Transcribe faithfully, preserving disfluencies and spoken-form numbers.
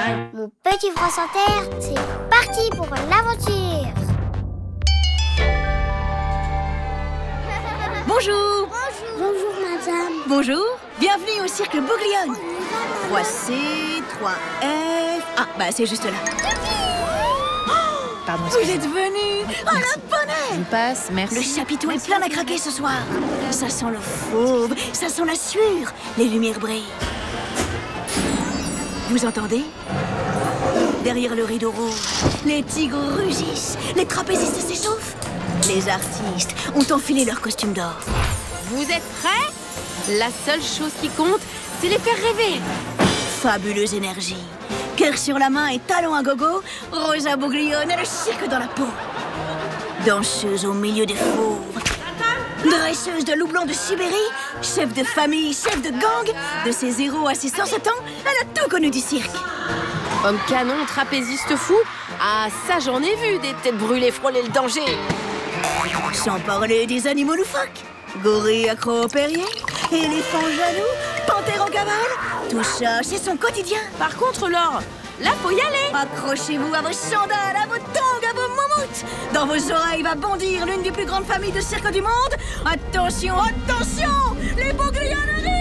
Mon petit France Inter, c'est parti pour l'aventure. Bonjour. Bonjour. Bonjour, madame. Bonjour. Bienvenue au cirque Bouglione. trois C, trois F... Ah, bah c'est juste là. Pardon, Vous êtes venus. Oh, la bonne Je passe, merci. Le chapiteau est plein à craquer ce soir. Ça sent le fauve, ça sent la sueur. Les lumières brillent. Vous entendez? Derrière le rideau rouge, les tigres rugissent, les trapézistes s'échauffent. Les artistes ont enfilé leurs costumes d'or. Vous êtes prêts? La seule chose qui compte, c'est les faire rêver. Fabuleuse énergie. Cœur sur la main et talons à gogo, Rosa Bouglione a le cirque dans la peau. Danseuse au milieu des fauves, dresseuse de loup blanc de Sibérie, chef de famille, chef de gang, de ses zéro à ses cent sept ans, elle a tout connu du cirque. Homme canon, trapéziste fou. Ah, ça j'en ai vu, des têtes brûlées frôler le danger. Sans parler des animaux loufoques, gorilles accro au perrier, éléphants jaloux, panthères en cavale, tout ça c'est son quotidien. Par contre, Laure, là faut y aller. Accrochez-vous à vos sandales, à vos tongs, à vos moumoutes. Dans vos oreilles va bondir l'une des plus grandes familles de cirque du monde. Attention, attention, les Bouglioneries.